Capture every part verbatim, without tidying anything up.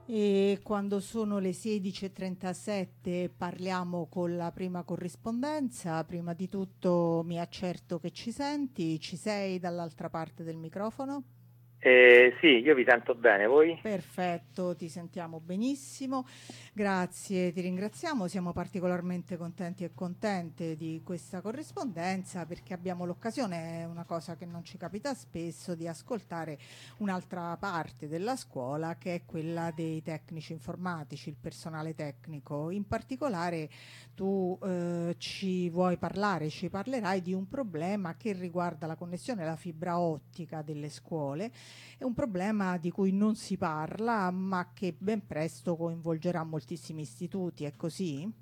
E quando sono le sedici e trentasette parliamo con la prima corrispondenza. Prima di tutto mi accerto che ci senti, ci sei dall'altra parte del microfono? Eh, sì, io vi sento bene, voi? Perfetto, ti sentiamo benissimo. Grazie, ti ringraziamo. Siamo particolarmente contenti e contente di questa corrispondenza perché abbiamo l'occasione, è una cosa che non ci capita spesso, di ascoltare un'altra parte della scuola che è quella dei tecnici informatici, il personale tecnico. In particolare tu eh, ci vuoi parlare, ci parlerai di un problema che riguarda la connessione alla fibra ottica delle scuole. È un problema di cui non si parla, ma che ben presto coinvolgerà moltissimi istituti, è così?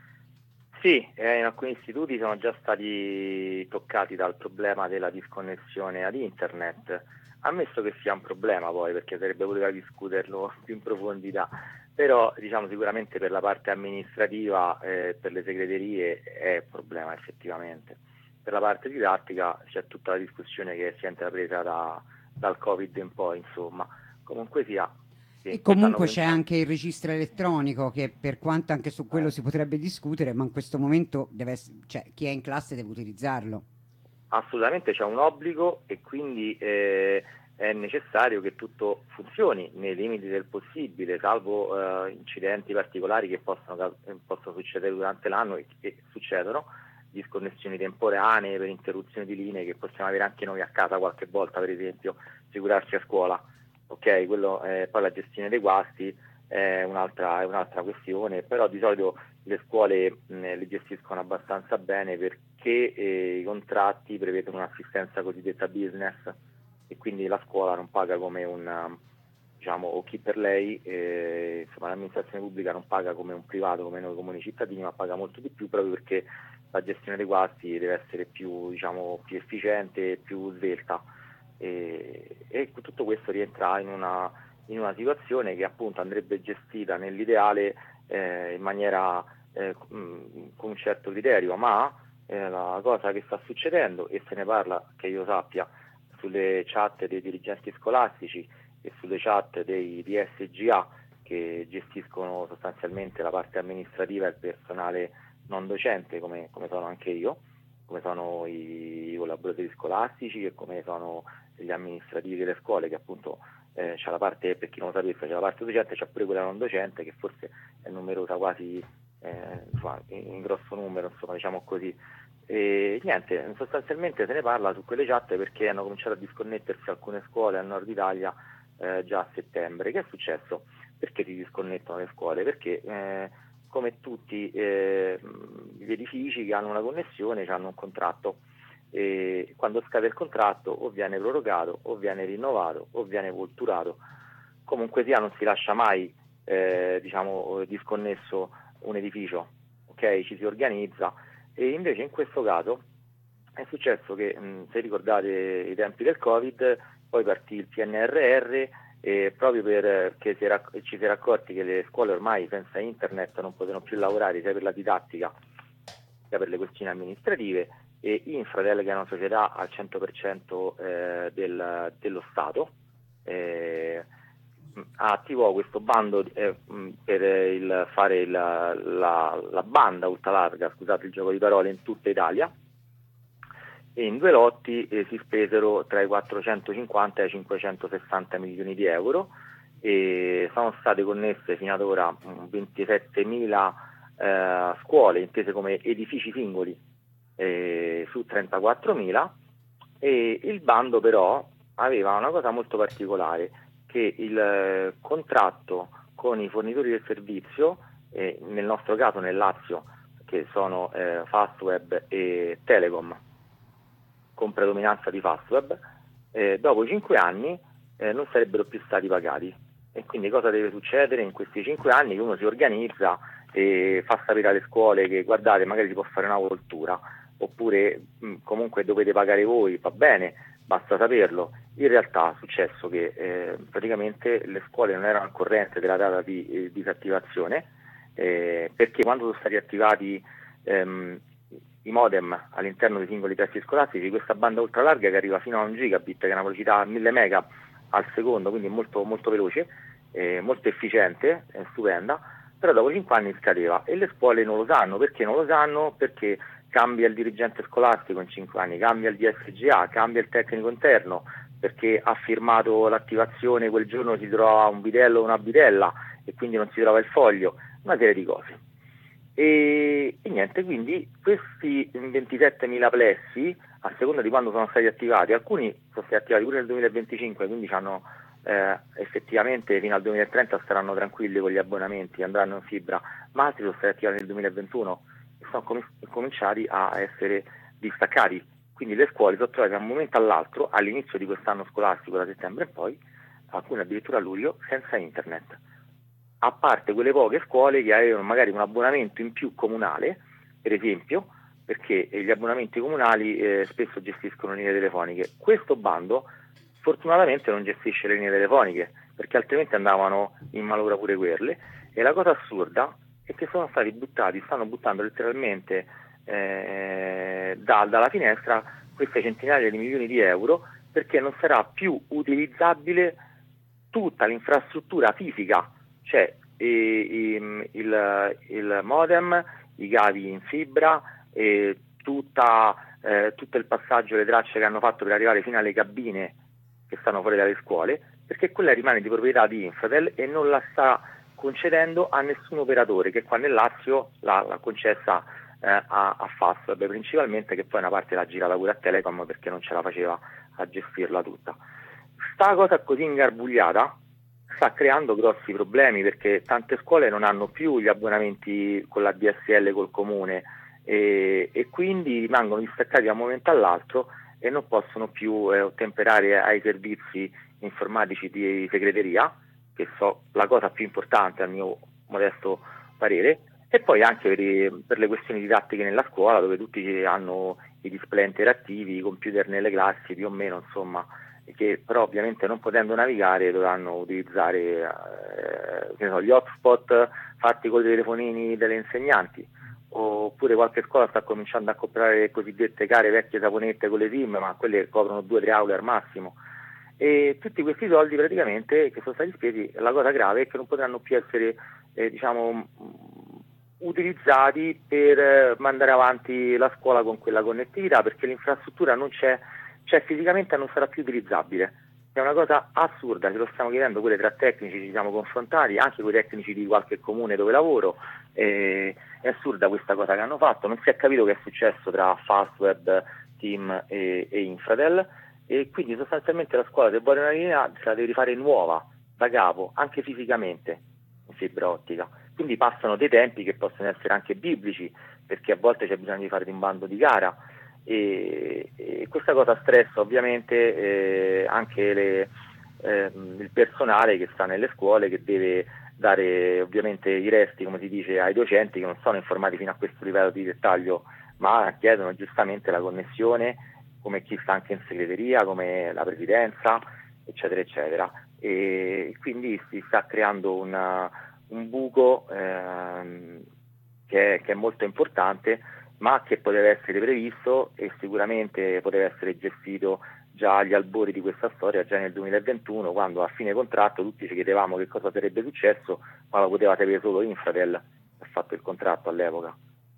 Sì, eh, in alcuni istituti sono già stati toccati dal problema della disconnessione ad internet, ammesso che sia un problema poi, perché sarebbe voluto discuterlo più in profondità, però diciamo sicuramente per la parte amministrativa, eh, per le segreterie è un problema effettivamente. Per la parte didattica c'è tutta la discussione che si è intrapresa da, dal Covid in poi, insomma. Comunque sia, E sì, stanno comunque c'è pensando. anche il registro elettronico che per quanto anche su quello si potrebbe discutere, ma in questo momento deve ess- cioè, chi è in classe deve utilizzarlo. Assolutamente c'è un obbligo e quindi eh, è necessario che tutto funzioni nei limiti del possibile, salvo eh, incidenti particolari che possono, ca- possono succedere durante l'anno e che succedono, disconnessioni temporanee per interruzioni di linee che possiamo avere anche noi a casa qualche volta, per esempio figurarsi a scuola. Ok, quello, eh, poi la gestione dei guasti è un'altra, è un'altra questione, però di solito le scuole mh, le gestiscono abbastanza bene perché eh, i contratti prevedono un'assistenza cosiddetta business e quindi la scuola non paga come un, diciamo, o chi per lei, eh, insomma l'amministrazione pubblica non paga come un privato, come noi comuni cittadini, ma paga molto di più proprio perché la gestione dei guasti deve essere più, diciamo, più efficiente e più svelta. E, e tutto questo rientra in una, in una situazione che appunto andrebbe gestita nell'ideale eh, in maniera eh, mh, con un certo criterio, ma eh, la cosa che sta succedendo, e se ne parla che io sappia sulle chat dei dirigenti scolastici e sulle chat dei D S G A che gestiscono sostanzialmente la parte amministrativa e il personale non docente, come, come sono anche io, come sono i, i collaboratori scolastici e come sono gli amministrativi delle scuole, che appunto eh, c'è la parte, per chi non lo sapesse, c'è la parte docente, c'è pure quella non docente che forse è numerosa quasi eh, insomma, in grosso numero, insomma, diciamo così. E niente, sostanzialmente se ne parla su quelle chat perché hanno cominciato a disconnettersi alcune scuole al nord Italia eh, già a settembre. Che è successo? Perché si disconnettono le scuole? Perché eh, come tutti eh, gli edifici che hanno una connessione hanno un contratto e quando scade il contratto o viene prorogato o viene rinnovato o viene volturato. Comunque sia non si lascia mai eh, diciamo disconnesso un edificio, ok? Ci si organizza e invece in questo caso è successo che mh, se ricordate i tempi del Covid poi partì il P N R R e proprio perché si era, ci si era accorti che le scuole ormai senza internet non potevano più lavorare sia per la didattica sia per le questioni amministrative e Infratel, che è una società al cento per cento eh, del, dello Stato, eh, attivò questo bando eh, per il, fare il, la, la banda ultralarga, scusate il gioco di parole, in tutta Italia e in due lotti eh, si spesero tra i quattrocentocinquanta e i cinquecentosessanta milioni di euro e sono state connesse fino ad ora ventisettemila eh, scuole intese come edifici singoli eh, su trentaquattromila e il bando però aveva una cosa molto particolare che il eh, contratto con i fornitori del servizio, eh, nel nostro caso nel Lazio che sono eh, Fastweb e Telecom con predominanza di Fastweb, eh, dopo cinque anni eh, non sarebbero più stati pagati. E quindi cosa deve succedere in questi cinque anni? Che uno si organizza e fa sapere alle scuole che guardate, magari si può fare una voltura, oppure mh, comunque dovete pagare voi, va bene, basta saperlo. In realtà è successo che eh, praticamente le scuole non erano al corrente della data di eh, disattivazione, eh, perché quando sono stati attivati ehm, i modem all'interno dei singoli pezzi scolastici, questa banda ultralarga che arriva fino a un gigabit, che è una velocità a mille mega al secondo, quindi molto, molto veloce, eh, molto efficiente, eh, stupenda, però dopo cinque anni scadeva e le scuole non lo sanno. Perché non lo sanno? Perché cambia il dirigente scolastico in cinque anni, cambia il D S G A, cambia il tecnico interno, perché ha firmato l'attivazione, quel giorno si trova un bidello o una bidella e quindi non si trova il foglio, una serie di cose. E, e niente, quindi questi ventisettemila plessi, a seconda di quando sono stati attivati, alcuni sono stati attivati pure nel duemilaventicinque, quindi hanno eh, effettivamente fino al duemilatrenta staranno tranquilli con gli abbonamenti, andranno in fibra, ma altri sono stati attivati nel duemilaventuno e sono com- cominciati a essere distaccati. Quindi le scuole sono trovate da un momento all'altro, all'inizio di quest'anno scolastico, da settembre in poi, alcune addirittura a luglio, senza internet. A parte quelle poche scuole che avevano magari un abbonamento in più comunale, per esempio, perché gli abbonamenti comunali eh, spesso gestiscono linee telefoniche. Questo bando fortunatamente non gestisce le linee telefoniche, perché altrimenti andavano in malora pure quelle. E la cosa assurda è che sono stati buttati, stanno buttando letteralmente eh, da, dalla finestra queste centinaia di milioni di euro, perché non sarà più utilizzabile tutta l'infrastruttura fisica, cioè e, e, il, il modem, i cavi in fibra, e tutta, eh, tutto il passaggio, le tracce che hanno fatto per arrivare fino alle cabine che stanno fuori dalle scuole, perché quella rimane di proprietà di Infratel e non la sta concedendo a nessun operatore, che qua nel Lazio l'ha, l'ha concessa eh, a, a Fastweb principalmente, che poi una parte l'ha girata pure a Telecom perché non ce la faceva a gestirla tutta. Sta cosa così ingarbugliata sta creando grossi problemi, perché tante scuole non hanno più gli abbonamenti con la D S L col comune e, e quindi rimangono distaccati da un momento all'altro e non possono più eh, ottemperare ai servizi informatici di segreteria, che so la cosa più importante al mio modesto parere, e poi anche per, i, per le questioni didattiche nella scuola, dove tutti hanno i display interattivi, i computer nelle classi più o meno, insomma, che però ovviamente non potendo navigare dovranno utilizzare eh, che so, gli hotspot fatti con i telefonini delle insegnanti, oppure qualche scuola sta cominciando a comprare le cosiddette care vecchie saponette con le SIM, ma quelle coprono due o tre aule al massimo, e tutti questi soldi praticamente che sono stati spesi, la cosa grave è che non potranno più essere eh, diciamo utilizzati per mandare avanti la scuola con quella connettività, perché l'infrastruttura non c'è, cioè fisicamente non sarà più utilizzabile. È una cosa assurda, ce lo stiamo chiedendo pure tra tecnici, ci siamo confrontati, anche con i tecnici di qualche comune dove lavoro, eh, è assurda questa cosa che hanno fatto, non si è capito che è successo tra Fastweb, Team e, e Infratel, e quindi sostanzialmente la scuola, se vuole una linea, se la deve rifare nuova, da capo, anche fisicamente, in fibra ottica. Quindi passano dei tempi che possono essere anche biblici, perché a volte c'è bisogno di fare un bando di gara, e, e questa cosa stressa ovviamente eh, anche le, eh, il personale che sta nelle scuole, che deve dare ovviamente i resti, come si dice, ai docenti che non sono informati fino a questo livello di dettaglio, ma chiedono giustamente la connessione, come chi sta anche in segreteria, come la presidenza, eccetera eccetera, e quindi si sta creando una, un buco ehm, che, è, che è molto importante, ma che poteva essere previsto e sicuramente poteva essere gestito già agli albori di questa storia, già nel duemilaventuno, quando a fine contratto tutti ci chiedevamo che cosa sarebbe successo, ma lo poteva sapere solo Infratel, ha fatto il contratto all'epoca,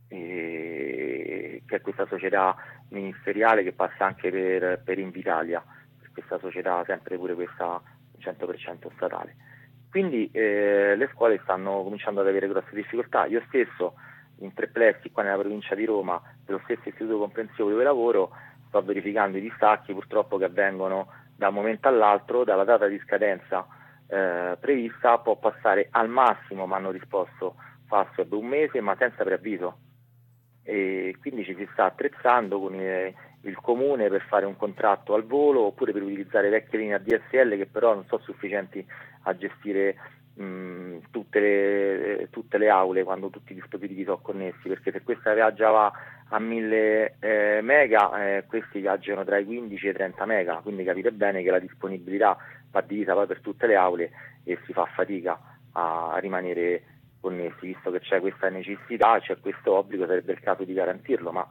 e che è questa società ministeriale che passa anche per, per Invitalia, per questa società sempre pure questa cento per cento statale. Quindi eh, le scuole stanno cominciando ad avere grosse difficoltà. Io stesso in tre plessi qua nella provincia di Roma, dello stesso istituto comprensivo dove lavoro, sto verificando i distacchi purtroppo che avvengono da un momento all'altro, dalla data di scadenza eh, prevista può passare al massimo, mi hanno risposto Fastweb, un mese, ma senza preavviso. E quindi ci si sta attrezzando con il, il comune per fare un contratto al volo, oppure per utilizzare vecchie linee A D S L che però non sono sufficienti a gestire mh, tutte, le, tutte le aule quando tutti i dispositivi sono connessi, perché se questa viaggiava a mille eh, mega, eh, questi viaggiano tra i quindici e i trenta mega, quindi capite bene che la disponibilità va divisa poi per tutte le aule e si fa fatica a rimanere connessi, visto che c'è questa necessità, c'è questo obbligo, sarebbe il caso di garantirlo, ma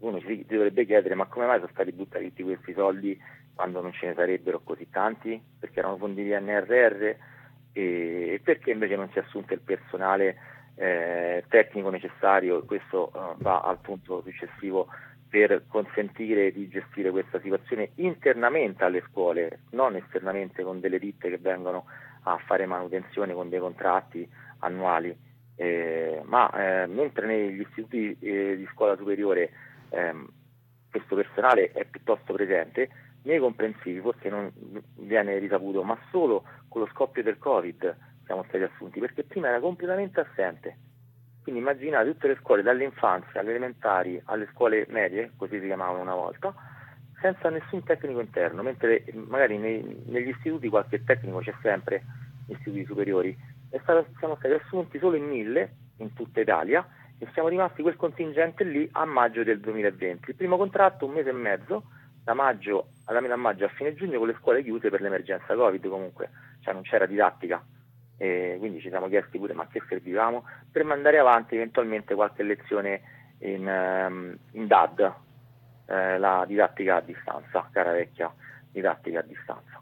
uno si dovrebbe chiedere: ma come mai sono stati buttati tutti questi soldi quando non ce ne sarebbero così tanti? Perché erano fondi di P N R R, e perché invece non si è assunto il personale eh, tecnico necessario? Questo uh, va al punto successivo, per consentire di gestire questa situazione internamente alle scuole, non esternamente con delle ditte che vengono a fare manutenzione con dei contratti annuali, eh, ma eh, mentre negli istituti eh, di scuola superiore ehm, questo personale è piuttosto presente, nei comprensivi forse non viene risaputo, ma solo con lo scoppio del Covid siamo stati assunti, perché prima era completamente assente. Quindi immaginate tutte le scuole, dall'infanzia alle elementari alle scuole medie, così si chiamavano una volta, senza nessun tecnico interno, mentre magari nei, negli istituti qualche tecnico c'è sempre, negli istituti superiori, e stato, siamo stati assunti solo in mille in tutta Italia, e siamo rimasti quel contingente lì a maggio del duemilaventi. Il primo contratto un mese e mezzo, da maggio alla metà maggio a fine giugno, con le scuole chiuse per l'emergenza Covid comunque, cioè non c'era didattica. E quindi ci siamo chiesti pure ma che servivamo, per mandare avanti eventualmente qualche lezione in, um, in D A D, eh, la didattica a distanza, cara vecchia didattica a distanza.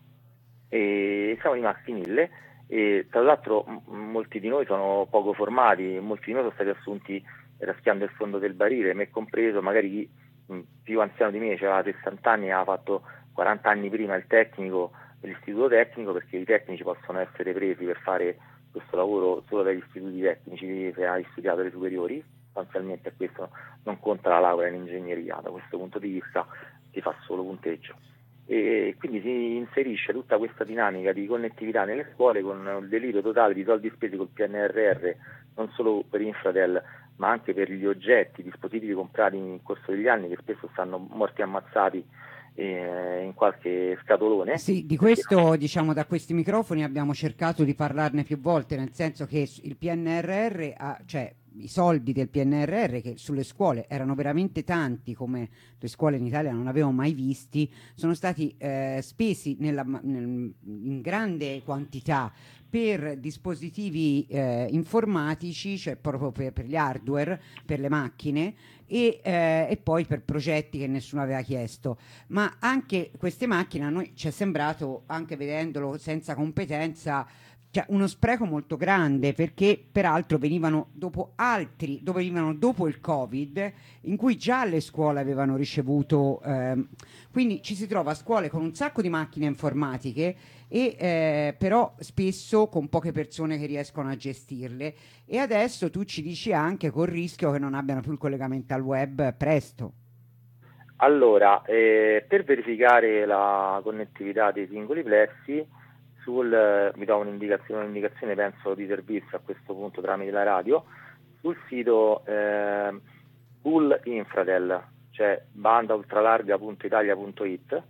E siamo rimasti mille, e tra l'altro m- molti di noi sono poco formati, molti di noi sono stati assunti raschiando il fondo del barile, me compreso. Magari chi mh, più anziano di me, aveva sessanta anni, aveva fatto quaranta anni prima il tecnico, l'istituto tecnico, perché i tecnici possono essere presi per fare questo lavoro solo dagli istituti tecnici se hai studiato le superiori. Sostanzialmente questo non conta la laurea in ingegneria, da questo punto di vista si fa solo punteggio, e quindi si inserisce tutta questa dinamica di connettività nelle scuole, con il delirio totale di soldi spesi col P N R R, non solo per Infratel ma anche per gli oggetti, dispositivi comprati in corso degli anni, che spesso stanno morti ammazzati in qualche scatolone. Sì, di questo, diciamo, da questi microfoni abbiamo cercato di parlarne più volte, nel senso che il P N R R ha, cioè i soldi del P N R R, che sulle scuole erano veramente tanti, come le scuole in Italia non avevamo mai visti, sono stati eh, spesi nella, nel, in grande quantità per dispositivi eh, informatici, cioè proprio per, per gli hardware, per le macchine, e, eh, e poi per progetti che nessuno aveva chiesto. Ma anche queste macchine a noi ci è sembrato, anche vedendolo senza competenza, cioè uno spreco molto grande, perché peraltro venivano dopo altri, dove venivano dopo il Covid, in cui già le scuole avevano ricevuto, ehm, quindi ci si trova a scuole con un sacco di macchine informatiche, e eh, però spesso con poche persone che riescono a gestirle, e adesso tu ci dici anche col rischio che non abbiano più il collegamento al web presto. Allora, eh, per verificare la connettività dei singoli plessi, sul, vi do un'indicazione, un'indicazione penso di servizio a questo punto tramite la radio, sul sito eh, Pool Infratel, cioè banda ultralarga punto italia punto it,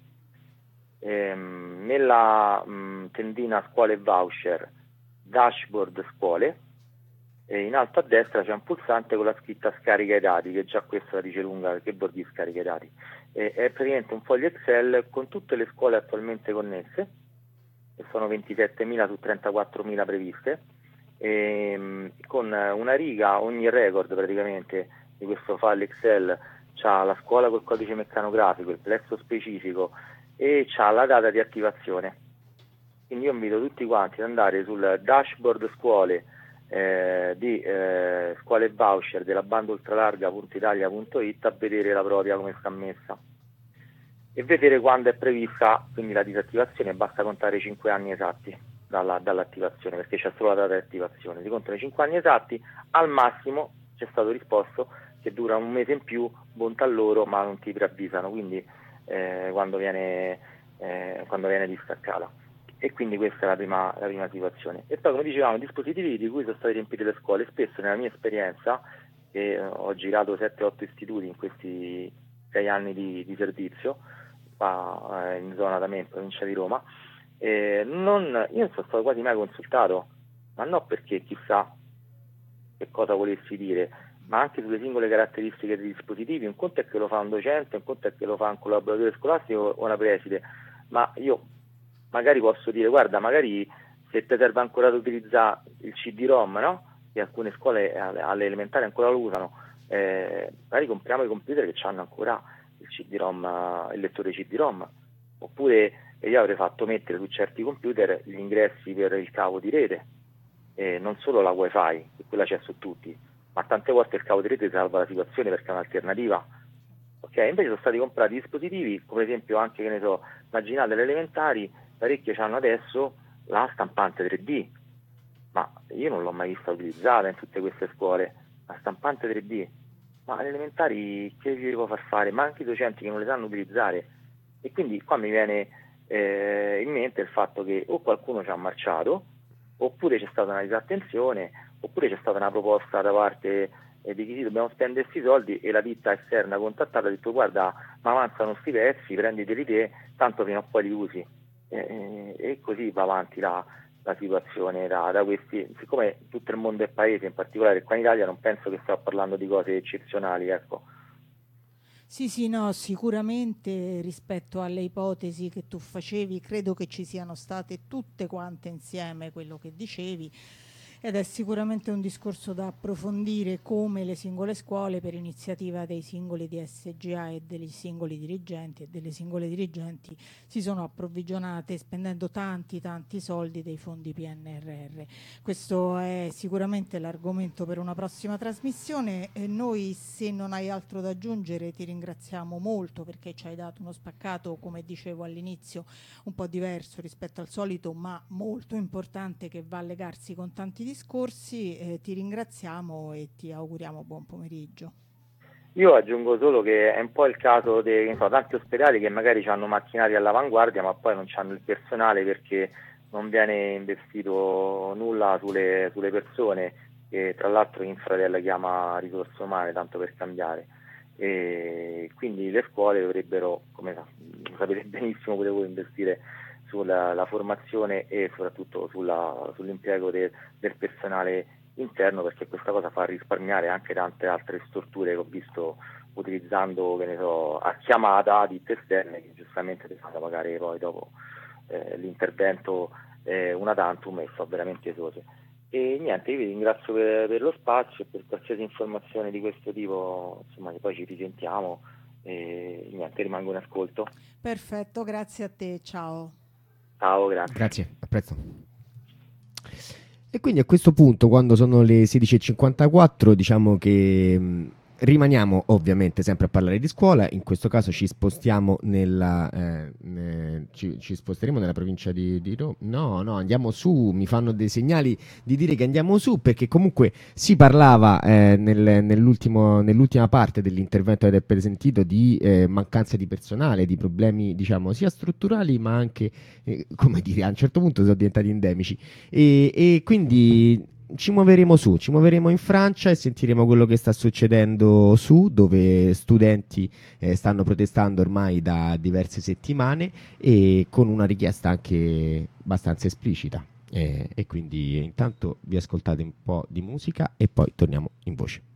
ehm, nella mh, tendina scuole e voucher, dashboard scuole, e in alto a destra c'è un pulsante con la scritta scarica i dati, che già questo la dice lunga, perché vuol dire scarica i dati. E, è praticamente un foglio Excel con tutte le scuole attualmente connesse, che sono ventisettemila su trentaquattromila previste, e, con una riga, ogni record praticamente di questo file Excel c'ha la scuola col codice meccanografico, il plesso specifico, e c'ha la data di attivazione. Quindi io invito tutti quanti ad andare sul dashboard scuole eh, di eh, scuole e voucher della banda ultralarga punto italia punto it a vedere la propria come sta messa e vedere quando è prevista quindi la disattivazione. Basta contare cinque anni esatti dalla, dall'attivazione, perché c'è solo la data di attivazione, si contano cinque anni esatti. Al massimo c'è stato risposto che dura un mese in più, bontà loro, ma non ti preavvisano, quindi eh, quando viene eh, quando viene distaccata. E quindi questa è la prima, la prima situazione. E poi, come dicevamo, dispositivi di cui sono state riempite le scuole, spesso nella mia esperienza, che ho girato sette otto istituti in questi sei anni di, di servizio, qua in zona da me, in provincia di Roma, eh, non, io non sono stato quasi mai consultato, ma non perché chissà che cosa volessi dire, ma anche sulle singole caratteristiche dei dispositivi. Un conto è che lo fa un docente, un conto è che lo fa un collaboratore scolastico o una preside, ma io magari posso dire: guarda, magari se ti serve ancora ad utilizzare il C D ROM, no? Che alcune scuole alle elementari ancora lo usano, eh, magari compriamo i computer che hanno ancora il C D-ROM, il lettore C D-ROM, oppure io avrei fatto mettere su certi computer gli ingressi per il cavo di rete, eh, non solo la wifi, che quella c'è su tutti, ma tante volte il cavo di rete salva la situazione perché è un'alternativa. Ok, invece sono stati comprati dispositivi, come esempio anche, che ne so, immaginate le elementari, parecchie hanno adesso la stampante tre D, ma io non l'ho mai vista utilizzata in tutte queste scuole, la stampante tre D, ma alle elementari che gli devo far fare? Ma anche i docenti che non le sanno utilizzare. E quindi qua mi viene eh, in mente il fatto che o qualcuno ci ha marciato, oppure c'è stata una disattenzione, oppure c'è stata una proposta da parte eh, di chi sì, dobbiamo spendere questi soldi, e la ditta esterna contattata ha detto guarda, ma avanzano sti pezzi, prenditeli te, tanto prima o poi li usi. Eh, e così va avanti la, la situazione da, da questi, siccome tutto il mondo è paese, in particolare qua in Italia, non penso che stiamo parlando di cose eccezionali, ecco. Sì, sì, no, sicuramente rispetto alle ipotesi che tu facevi, credo che ci siano state tutte quante insieme quello che dicevi, ed è sicuramente un discorso da approfondire, come le singole scuole, per iniziativa dei singoli D S G A e dei singoli dirigenti e delle singole dirigenti, si sono approvvigionate spendendo tanti tanti soldi dei fondi P N R R. Questo è sicuramente l'argomento per una prossima trasmissione, e noi, se non hai altro da aggiungere, ti ringraziamo molto perché ci hai dato uno spaccato, come dicevo all'inizio, un po' diverso rispetto al solito, ma molto importante, che va a legarsi con tanti discorsi. Eh, ti ringraziamo e ti auguriamo buon pomeriggio. Io aggiungo solo che è un po' il caso di so, tanti ospedali che magari hanno macchinari all'avanguardia, ma poi non hanno il personale perché non viene investito nulla sulle, sulle persone, che tra l'altro Infratel chiama risorse umane, tanto per cambiare. E quindi le scuole dovrebbero, come sapete benissimo pure voi, investire sulla la formazione e soprattutto sulla, sull'impiego de, del personale interno, perché questa cosa fa risparmiare anche tante altre strutture che ho visto utilizzando, che ne so, a chiamata ditte esterne, che giustamente ti fanno pagare poi dopo eh, l'intervento eh, una tantum, e so veramente esose. E niente, io vi ringrazio per, per lo spazio e per qualsiasi informazione di questo tipo, insomma, che poi ci risentiamo, e niente, rimango in ascolto. Perfetto, grazie a te, ciao. Ciao, grazie. Grazie, a presto. E quindi a questo punto, quando sono le sedici e cinquantaquattro, diciamo che mh, rimaniamo ovviamente sempre a parlare di scuola. In questo caso ci spostiamo nella eh, eh, ci, ci sposteremo nella provincia di, di Roma. No, no, andiamo su. Mi fanno dei segnali di dire che andiamo su, perché comunque si parlava eh, nel, nell'ultimo, nell'ultima parte dell'intervento che avete sentito di eh, mancanza di personale, di problemi, diciamo, sia strutturali ma anche, eh, come dire, a un certo punto sono diventati endemici. E, e quindi ci muoveremo su, ci muoveremo in Francia e sentiremo quello che sta succedendo su, dove studenti eh, stanno protestando ormai da diverse settimane, e con una richiesta anche abbastanza esplicita. Eh, e quindi intanto vi ascoltate un po' di musica e poi torniamo in voce.